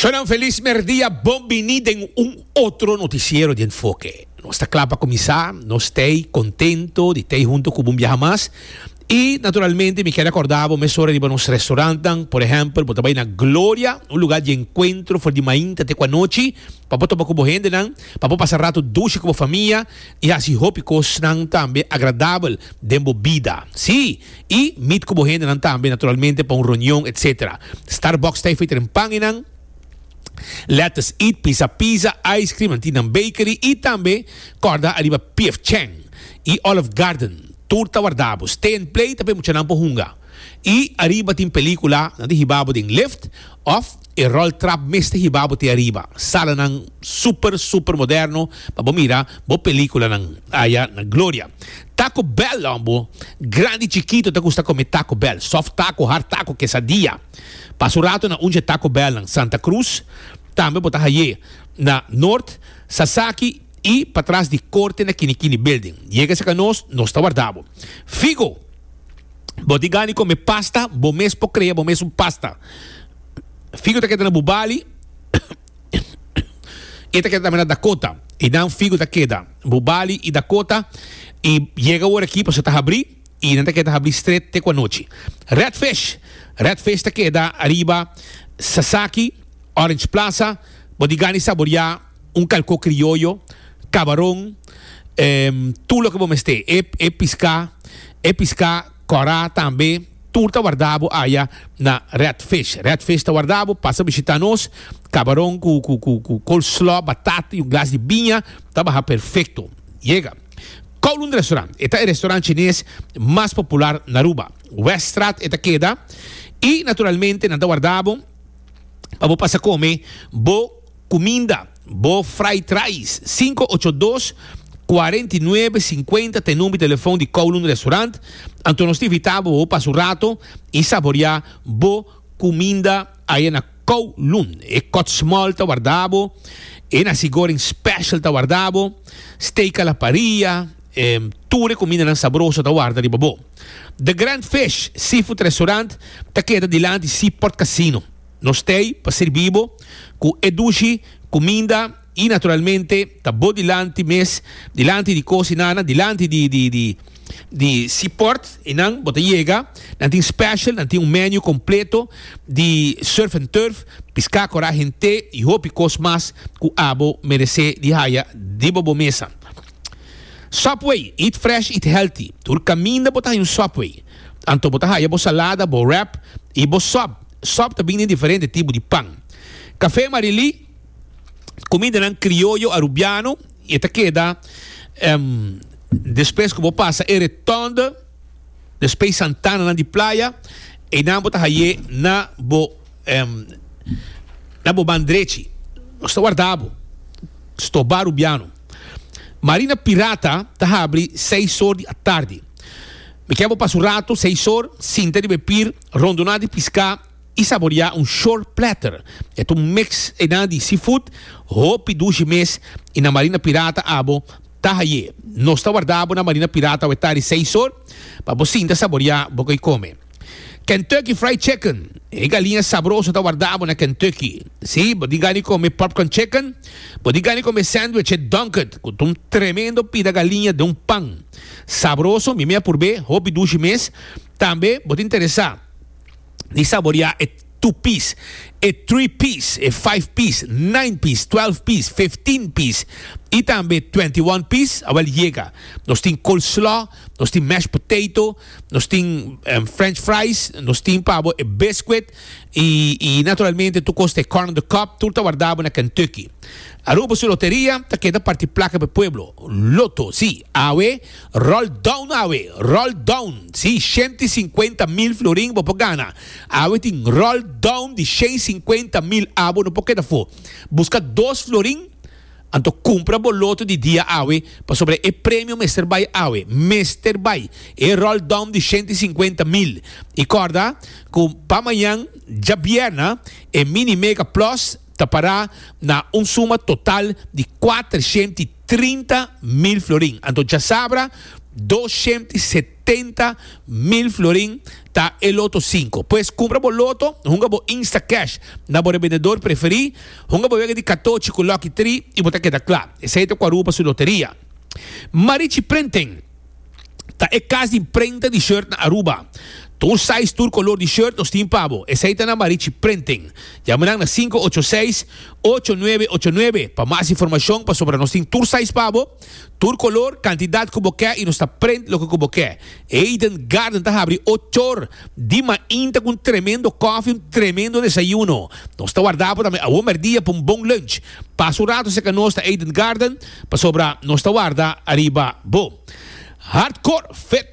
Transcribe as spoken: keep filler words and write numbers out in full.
Sono feliz merdia, bienvenido en un otro noticiero de enfoque. No está claro para comenzar, no estoy contento de estar junto con un viaje más. Y naturalmente me quiero acordar, me sobre de unos restaurantes, por ejemplo, por también en Gloria, un lugar de encuentro, for de manhã até com a noite, para tomar com gente, para passar rato duche com a família, e assim, hope que também agradável de bebida. Sim, e meet com gente também, naturalmente, para uma reunião, etcétera. Starbucks está feito em Panginang. Let's Eat, Pizza Pizza, Ice Cream, Antinam Bakery e também corda arriba P F Chang e Olive Garden. Turta guardabo, stay and play, também muito não hunga. E arriba tem película, nanti hibabo tem lift, off, e roll trap meste hibabo te arriba. Sala nang super, super moderno, pa bo mira, bo película nang aya, na Gloria. Taco Bell, lambo, grande chiquito, te gusta comer Taco Bell, soft taco, hard taco, quesadilla. Pasurato na unje Taco Bell nang Santa Cruz, também bota haye na North, Sasaki, e para trás de corte na Kinikini Building. Chega-se a nós, nós está guardado. Figo, bodigani come pasta, bom mês por creia, bom mês um pasta. Figo está queda na Bubali, e está queda também na Dakota. E não figo está queda Bubali e Dakota, e chega agora aqui para você tá abrir, e não está queda abrir straight até com a noite. Redfish, Redfish está queda arriba, Sasaki, Orange Plaza, bodigani saborear um calco criollo, camarão, eh, tudo que vamos ter, é, é piscar, é piscar, corá também, tudo está guardado aí na Redfish. Redfish está guardado, passa a visitar nós, camarão com, com, com, com coleslaw, batata e um glass de vinha, está perfeito. Chega. Kowloon Restaurant, este é o restaurante chinês mais popular na Aruba. Westrat, esta queda, e naturalmente, não está guardado, para passar a comer, boa comida. Bo Fried Rice, cinco oito dois, quatro nove cinco zero, tem número de telefone de Kowloon Restaurant. Então nós te invitamos a passar um rato e saborear boa comida aí na Kowloon. É cut small, tá guardado. É na Sigoreng Special, tá guardado. Steak à la parrilla. É, tudo comida na saborosa, tá guardado. Bom. The Grand Fish Seafood Restaurant, tá queda dilante de Seaport Casino. Nós temos para servir com edushi, comida e naturalmente tá bom dilante mes, dilante de cozinana, dilante de de de de Seaport e não bota chega, não tem special, não tem um menu completo de surf and turf, pescar coragem gente e hope cos mais que abo merece de haia de bobo mesa. Subway, eat fresh, eat healthy. Tur caminha bota um Subway. Anto bota haia bo salada, bo wrap e bo sub. Sub também tem diferente tipo de pão. Café Marili, comida nan criollo arubiano, e esta queda um, depois que você passa é retonda, depois Santana na de praia, e não bota aí na bo um, na bo bandrechi, estou guardado, estou bar arubiano. Marina Pirata tá abre seis horas da tarde. Me quero passar o rato seis horas, cinta de bebir, rondonada de piscar e saborear um short platter. É um mix de seafood, hope duche mês e na Marina Pirata abo tá aí. Nós está guardado na Marina Pirata ao estar seis horas para você saborear o que come. Kentucky Fried Chicken, é galinha saborosa está guardado na Kentucky. Sim, pode ganhar comer popcorn chicken, pode ganhar comer sandwich Dunkin' com um tremendo pida galinha de um pão saboroso, mimea por B, hope duche mês. Também pode interessar de saborear é two piece, é three piece, é five piece, nine piece, twelve piece, fifteen piece e também twenty-one piece. Agora chega. Nós temos coleslaw, nós temos mashed potato, nós temos um, french fries, nós temos pavo e biscuit e, e naturalmente tu costa corn on the cob, tudo está guardado na Kentucky. Aruba sua loteria, tá queda parte placa para pueblo. Loto, sim, awe, roll down awe, roll down, sim, cento e cinquenta mil florim para gana. Awe tem roll down de cento e cinquenta mil abo no poqueta for. Busca dois florim, então compra boloto de dia awe para sobre o prêmio mister Bay awe, mister Bay, e roll down de cento e cinquenta mil. E corda, com para amanhã, já vierna, e mini mega plus tapará na um suma total de quatrocentos e trinta mil florim. Então já sabra duzentos e setenta mil florim ta el loto cinco. Pues compra bo loto, hunga bo Insta Cash, na bo vendedor preferido, hunga bo vega di catorce con Lucky três e bota queda claro. Esse aí é o rupa su loteria. Marici Printing, ta é casa de imprenta de shirt na Aruba. Tu size tour color de shirt nos tem pavo. Esse aí tá na Marici Printing. Llamarán na cinco ocho seis, ocho nueve ocho nueve. Para mais informação, para sobre nos tem tour size pavo, tour color, quantidade que você quer e nos está print lo que você quer. Eden Garden tá abre ocho horas. Dima inta com um tremendo coffee, um tremendo desayuno. Nos está guardado também a bom dia para um bom lunch. Passa o rato se que nos está Eden Garden, para sobre nos está guardado arriba. Bom. Hardcore Fitness.